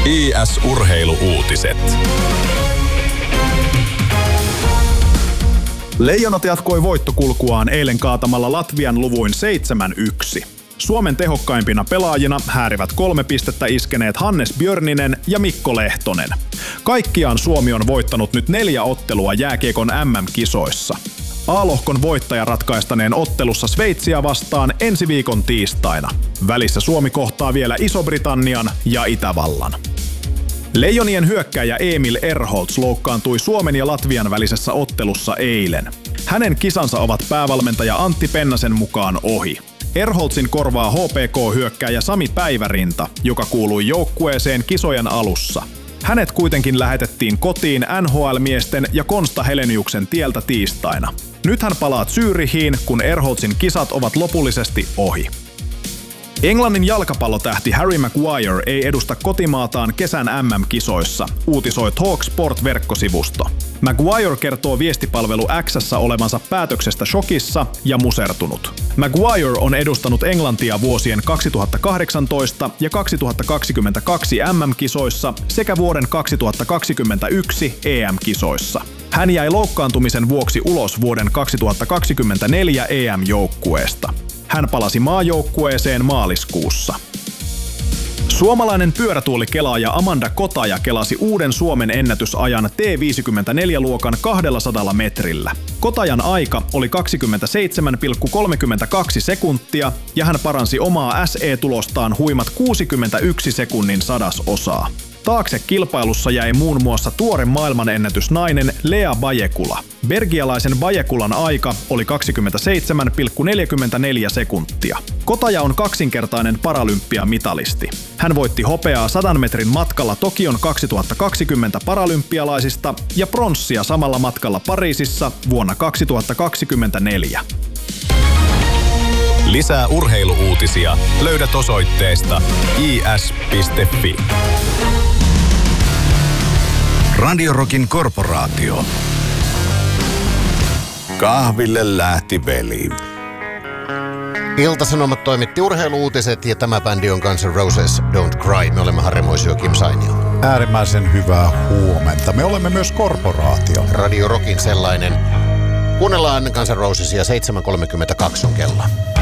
IS-urheilu-uutiset. Leijonat jatkoi voittokulkuaan eilen kaatamalla Latvian luvuin 7-1. Suomen tehokkaimpina pelaajina häärivät 3 pistettä iskeneet Hannes Björninen ja Mikko Lehtonen. Kaikkiaan Suomi on voittanut nyt 4 ottelua jääkiekon MM-kisoissa. A-lohkon voittaja ratkaistaneen ottelussa Sveitsiä vastaan ensi viikon tiistaina. Välissä Suomi kohtaa vielä Iso-Britannian ja Itävallan. Leijonien hyökkääjä Emil Erholz loukkaantui Suomen ja Latvian välisessä ottelussa eilen. Hänen kisansa ovat päävalmentaja Antti Pennasen mukaan ohi. Erholzin korvaa HPK-hyökkääjä Sami Päivärinta, joka kuului joukkueeseen kisojen alussa. Hänet kuitenkin lähetettiin kotiin NHL-miesten ja Konsta Heleniuksen tieltä tiistaina. Nyt hän palaa Zürichiin, kun Erholzin kisat ovat lopullisesti ohi. Englannin jalkapallotähti Harry Maguire ei edusta kotimaataan kesän MM-kisoissa, uutisoi TalkSport-verkkosivusto. Maguire kertoo viestipalvelu X:ssä olevansa päätöksestä shokissa ja musertunut. Maguire on edustanut Englantia vuosien 2018 ja 2022 MM-kisoissa sekä vuoden 2021 EM-kisoissa. Hän jäi loukkaantumisen vuoksi ulos vuoden 2024 EM-joukkueesta. Hän palasi maajoukkueeseen maaliskuussa. Suomalainen pyörätuolikelaaja Amanda Kotaja kelasi uuden Suomen ennätysajan T54-luokan 200 metrillä. Kotajan aika oli 27,32 sekuntia ja hän paransi omaa SE-tulostaan huimat 61 sekunnin sadasosaa. Taakse kilpailussa jäi muun muassa tuore maailmanennätysnainen Lea Bajekula. Belgialaisen Bajekulan aika oli 27,44 sekuntia. Kotaja on kaksinkertainen paralympiamitalisti. Hän voitti hopeaa 100 metrin matkalla Tokion 2020 paralympialaisista ja pronssia samalla matkalla Pariisissa vuonna 2024. Lisää urheilu-uutisia löydät osoitteesta is.fi. Radio Rockin korporaatio. Kahville lähti veli. Ilta-Sanomat toimitti urheilu-uutiset ja tämä bändi on Guns N' Roses Don't Cry. Me olemme Harri Moisio ja Kim Sainio. Äärimmäisen hyvää huomenta. Me olemme myös korporaatio. Radio Rockin sellainen. Kuunnellaan Guns N' Rosesia 7.32 on kello.